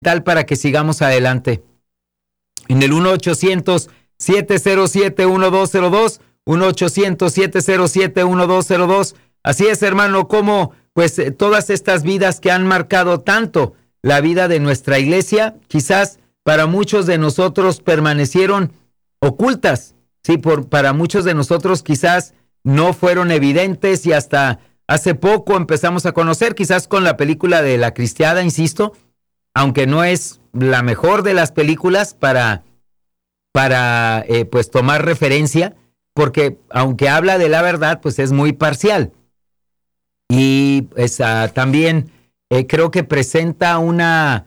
tal para que sigamos adelante. En el 1-800-707-1202, 1-800-707-1202. Así es, hermano, como pues todas estas vidas que han marcado tanto la vida de nuestra iglesia, quizás para muchos de nosotros permanecieron ocultas, sí, para muchos de nosotros quizás no fueron evidentes y hasta hace poco empezamos a conocer, quizás con la película de La Cristiada, insisto, aunque no es la mejor de las películas para pues tomar referencia, porque aunque habla de la verdad, pues es muy parcial. Y también creo que presenta una,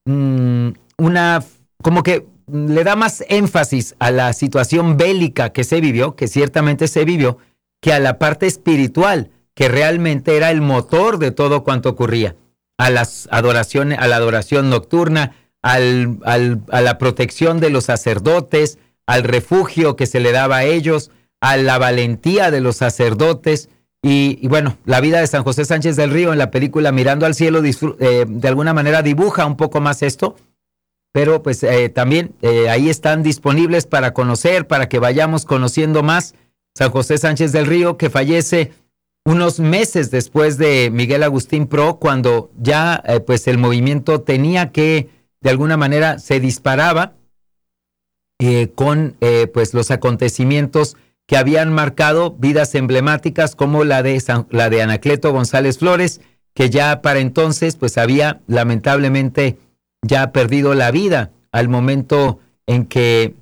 como que le da más énfasis a la situación bélica que se vivió, que ciertamente se vivió, que a la parte espiritual, que realmente era el motor de todo cuanto ocurría, a las adoraciones, a la adoración nocturna, a la protección de los sacerdotes, al refugio que se le daba a ellos, a la valentía de los sacerdotes. Y bueno, la vida de San José Sánchez del Río en la película Mirando al Cielo de alguna manera dibuja un poco más esto, pero pues también ahí están disponibles para conocer, para que vayamos conociendo más. San José Sánchez del Río, que fallece unos meses después de Miguel Agustín Pro, cuando ya pues el movimiento tenía que, de alguna manera, se disparaba con pues los acontecimientos que habían marcado vidas emblemáticas como la de Anacleto González Flores, que ya para entonces pues había lamentablemente ya perdido la vida al momento en que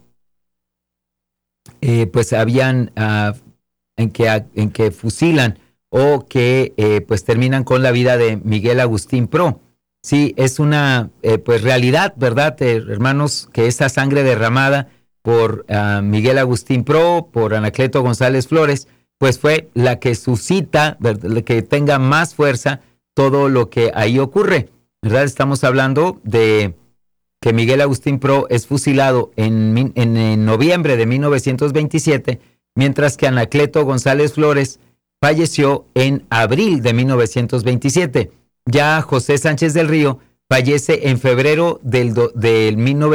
pues habían en que fusilan o que pues terminan con la vida de Miguel Agustín Pro. Sí, es una pues realidad, ¿verdad, hermanos? Que esa sangre derramada por Miguel Agustín Pro, por Anacleto González Flores, pues fue la que suscita, ¿verdad?, que tenga más fuerza todo lo que ahí ocurre, ¿verdad? Estamos hablando de que Miguel Agustín Pro es fusilado en noviembre de 1927, mientras que Anacleto González Flores falleció en abril de 1927. Ya José Sánchez del Río fallece en febrero del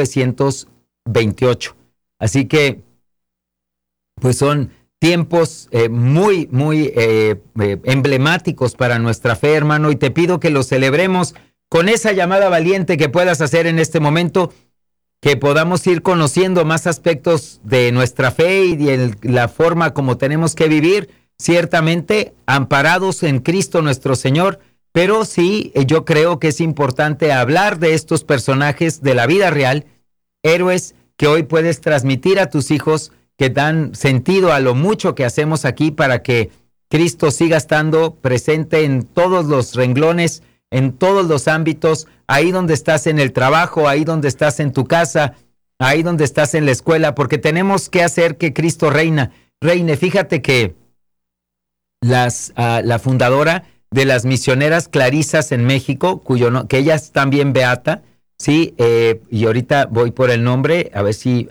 1928. Así que, pues son tiempos muy, muy emblemáticos para nuestra fe, hermano, y te pido que los celebremos con esa llamada valiente que puedas hacer en este momento, que podamos ir conociendo más aspectos de nuestra fe y de la forma como tenemos que vivir, ciertamente amparados en Cristo nuestro Señor, pero sí, yo creo que es importante hablar de estos personajes de la vida real, héroes que hoy puedes transmitir a tus hijos, que dan sentido a lo mucho que hacemos aquí para que Cristo siga estando presente en todos los renglones, en todos los ámbitos, ahí donde estás en el trabajo, ahí donde estás en tu casa, ahí donde estás en la escuela, porque tenemos que hacer que Cristo reine. Fíjate que la fundadora de las misioneras clarisas en México, que ella es también beata, sí, y ahorita voy por el nombre, a ver si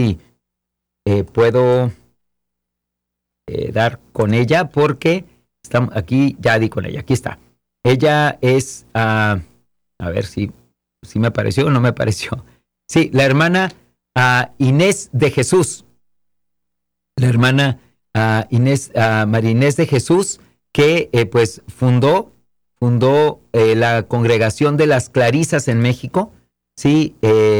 puedo dar con ella, porque estamos aquí, ya di con ella, aquí está. Ella es, a ver si me apareció o no me apareció. Sí, la hermana Inés de Jesús. La hermana María Inés de Jesús, que pues fundó la congregación de las Clarisas en México, sí,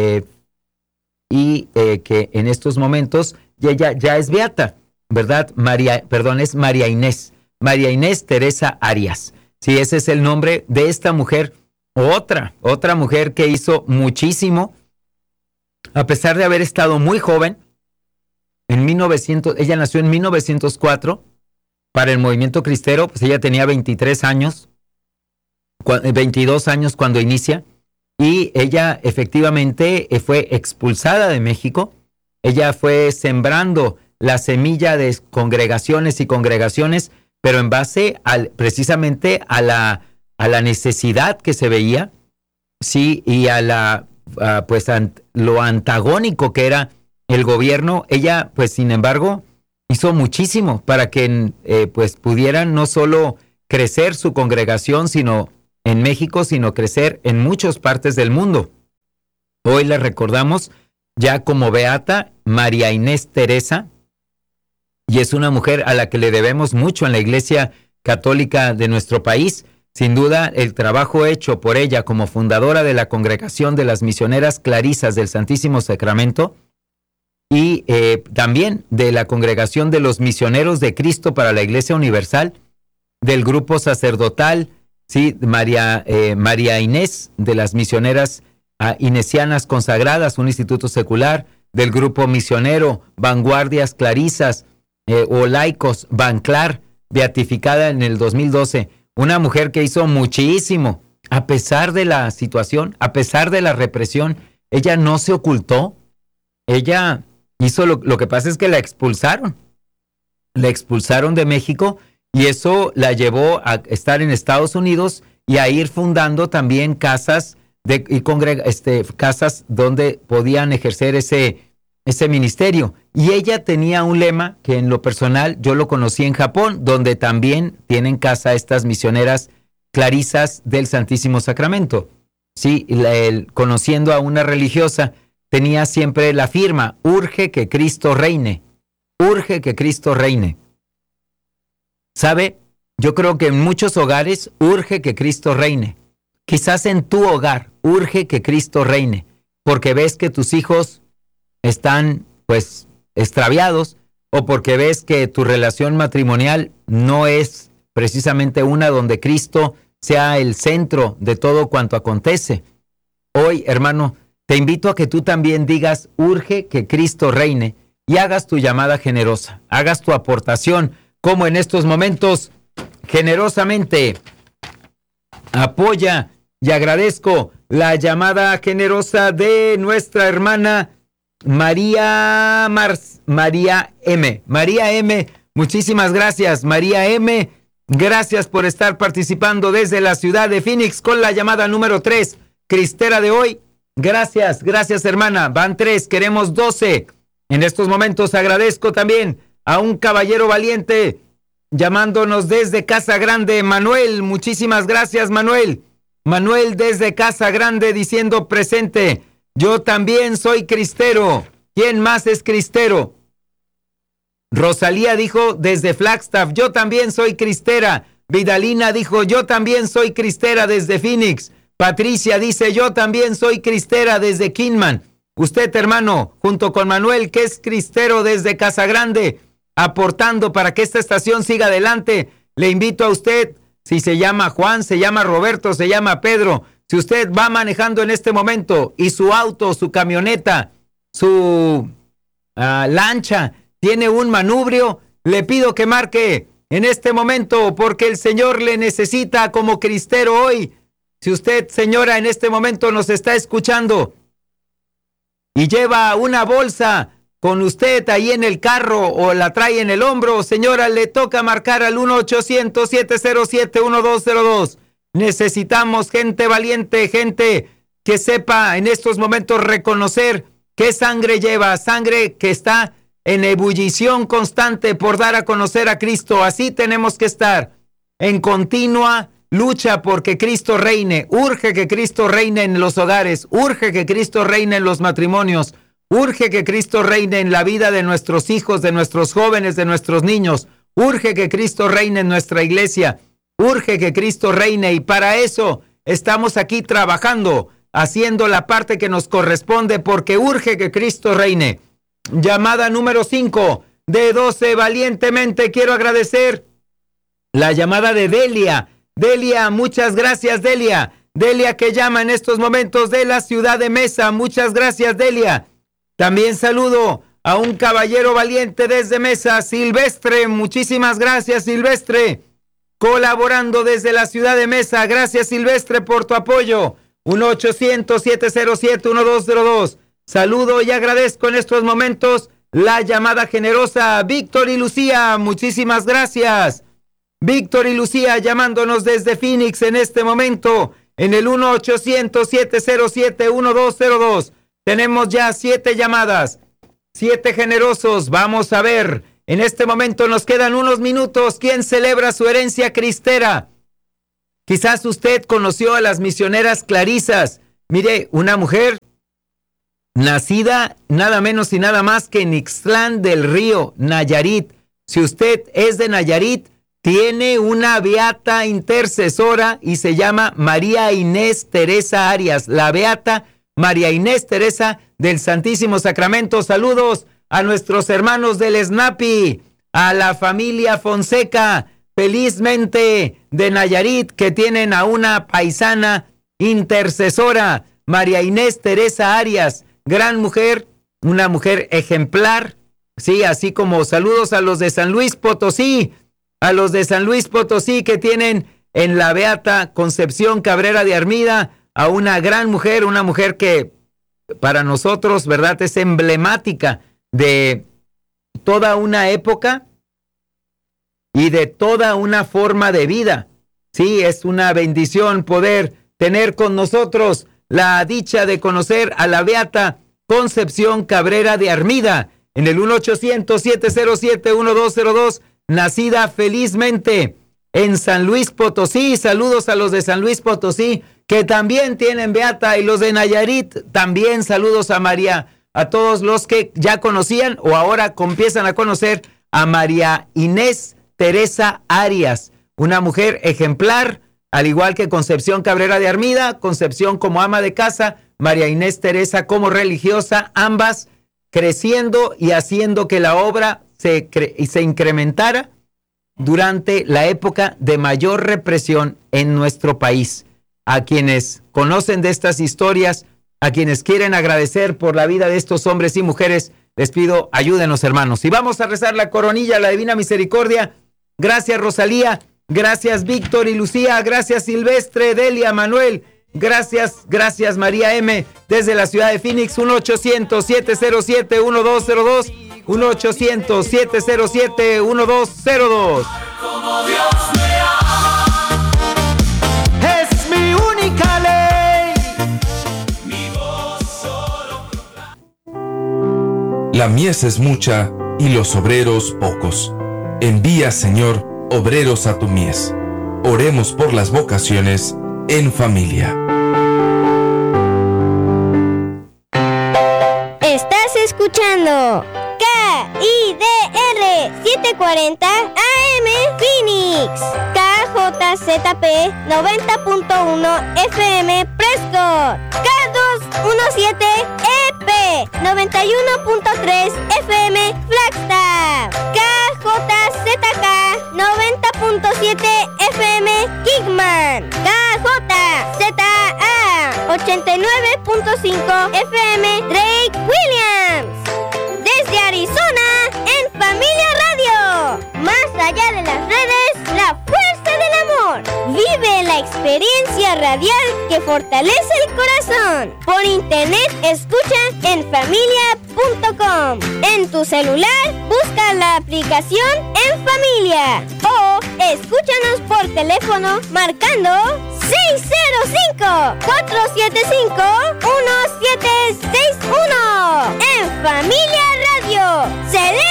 y que en estos momentos ella ya es beata, ¿verdad? Es María Inés Teresa Arias. Sí, ese es el nombre de esta mujer, otra mujer que hizo muchísimo, a pesar de haber estado muy joven. Ella nació en 1904, para el movimiento cristero, pues ella tenía 22 años cuando inicia, y ella efectivamente fue expulsada de México. Ella fue sembrando la semilla de congregaciones y congregaciones, pero en base precisamente a la necesidad que se veía, sí, y a lo antagónico que era el gobierno. Ella, pues sin embargo, hizo muchísimo para que pues pudieran no solo crecer su congregación, sino en México, sino crecer en muchas partes del mundo. Hoy la recordamos ya como beata, María Inés Teresa, y es una mujer a la que le debemos mucho en la Iglesia Católica de nuestro país. Sin duda, el trabajo hecho por ella como fundadora de la Congregación de las Misioneras Clarisas del Santísimo Sacramento y también de la Congregación de los Misioneros de Cristo para la Iglesia Universal, del grupo sacerdotal, sí, María Inés, de las Misioneras Inesianas Consagradas, un instituto secular, del grupo misionero Vanguardias Clarisas o Laicos Banclar, beatificada en el 2012. Una mujer que hizo muchísimo, a pesar de la situación, a pesar de la represión. Ella no se ocultó. Ella hizo lo que pasa es que la expulsaron. La expulsaron de México y eso la llevó a estar en Estados Unidos y a ir fundando también casas casas donde podían ejercer ese ministerio. Y ella tenía un lema que en lo personal yo lo conocí en Japón, donde también tienen casa estas misioneras clarisas del Santísimo Sacramento. Sí, conociendo a una religiosa, tenía siempre la firma: urge que Cristo reine, urge que Cristo reine. ¿Sabe? Yo creo que en muchos hogares urge que Cristo reine. Quizás en tu hogar urge que Cristo reine, porque ves que tus hijos están, pues, extraviados, o porque ves que tu relación matrimonial no es precisamente una donde Cristo sea el centro de todo cuanto acontece. Hoy, hermano, te invito a que tú también digas: urge que Cristo reine, y hagas tu llamada generosa, hagas tu aportación, como en estos momentos, generosamente. Apoya y agradezco la llamada generosa de nuestra hermana María M. María M, muchísimas gracias, María M. Gracias por estar participando desde la ciudad de Phoenix con la llamada número 3, Cristera de hoy. Gracias, gracias, hermana. Van 3, queremos 12. En estos momentos agradezco también a un caballero valiente llamándonos desde Casa Grande, Manuel. Muchísimas gracias, Manuel. Manuel desde Casa Grande diciendo presente. Yo también soy cristero. ¿Quién más es cristero? Rosalía dijo desde Flagstaff: yo también soy cristera. Vidalina dijo: yo también soy cristera desde Phoenix. Patricia dice: yo también soy cristera desde Kingman. Usted, hermano, junto con Manuel, que es cristero desde Casa Grande, aportando para que esta estación siga adelante. Le invito a usted, si se llama Juan, se llama Roberto, se llama Pedro, si usted va manejando en este momento y su auto, su camioneta, su lancha tiene un manubrio, le pido que marque en este momento, porque el Señor le necesita como cristero hoy. Si usted, señora, en este momento nos está escuchando y lleva una bolsa con usted ahí en el carro o la trae en el hombro, señora, le toca marcar al 1-800-707-1202. Necesitamos gente valiente, gente que sepa en estos momentos reconocer qué sangre lleva, sangre que está en ebullición constante por dar a conocer a Cristo. Así tenemos que estar en continua lucha porque Cristo reine. Urge que Cristo reine en los hogares, urge que Cristo reine en los matrimonios, urge que Cristo reine en la vida de nuestros hijos, de nuestros jóvenes, de nuestros niños. Urge que Cristo reine en nuestra iglesia. Urge que Cristo reine, y para eso estamos aquí trabajando, haciendo la parte que nos corresponde, porque urge que Cristo reine. Llamada número 5 de 12, valientemente quiero agradecer la llamada de Delia. Delia, muchas gracias, Delia. Delia, que llama en estos momentos de la ciudad de Mesa. Muchas gracias, Delia. También saludo a un caballero valiente desde Mesa, Silvestre. Muchísimas gracias, Silvestre, colaborando desde la ciudad de Mesa. Gracias, Silvestre, por tu apoyo. 1-800-707-1202. Saludo y agradezco en estos momentos la llamada generosa. Víctor y Lucía, muchísimas gracias. Víctor y Lucía llamándonos desde Phoenix en este momento en el 1-800-707-1202. Tenemos ya 7 llamadas, 7 generosos. Vamos a ver, en este momento nos quedan unos minutos. ¿Quién celebra su herencia cristera? Quizás usted conoció a las misioneras clarisas. Mire, una mujer nacida nada menos y nada más que en Ixtlán del Río, Nayarit. Si usted es de Nayarit, tiene una beata intercesora y se llama María Inés Teresa Arias, la beata María Inés Teresa del Santísimo Sacramento. Saludos a nuestros hermanos del SNAPI, a la familia Fonseca, felizmente de Nayarit, que tienen a una paisana intercesora, María Inés Teresa Arias, gran mujer, una mujer ejemplar, sí, así como saludos a los de San Luis Potosí, que tienen en la beata Concepción Cabrera de Armida a una gran mujer, una mujer que para nosotros, ¿verdad?, es emblemática de toda una época y de toda una forma de vida. Sí, es una bendición poder tener con nosotros la dicha de conocer a la beata Concepción Cabrera de Armida en el 1-800-707-1202, nacida felizmente en San Luis Potosí. Saludos a los de San Luis Potosí, que también tienen beata, y los de Nayarit también. Saludos a María, a todos los que ya conocían o ahora empiezan a conocer a María Inés Teresa Arias, una mujer ejemplar, al igual que Concepción Cabrera de Armida, Concepción como ama de casa, María Inés Teresa como religiosa, ambas creciendo y haciendo que la obra se incrementara durante la época de mayor represión en nuestro país. A quienes conocen de estas historias, a quienes quieren agradecer por la vida de estos hombres y mujeres, les pido, ayúdenos, hermanos. Y vamos a rezar la coronilla, la Divina Misericordia. Gracias, Rosalía. Gracias, Víctor y Lucía. Gracias, Silvestre, Delia, Manuel. Gracias, María M. Desde la ciudad de Phoenix, 1-800-707-1202. 1-800-707-1202. Como Dios me ama, es mi única ley. mi voz solo proclama. La mies es mucha y los obreros pocos. Envía, Señor, obreros a tu mies. Oremos por las vocaciones en familia. Estás escuchando KIDR 740 AM Phoenix, KJZP 90.1 FM Prescott, K217 EP 91.3 FM Flagstaff, KJZK 90.7 FM Kingman, KJZA 89.5 FM Drake Williams. Desde Arizona, en Familia Radio. Más allá de las redes, la fuerza del amor. Vive la experiencia radial que fortalece el corazón. Por internet, escucha en familia.com. En tu celular, busca la aplicación En Familia. O escúchanos por teléfono marcando 605-475-1761. En Familia Radio. ¡Celebra!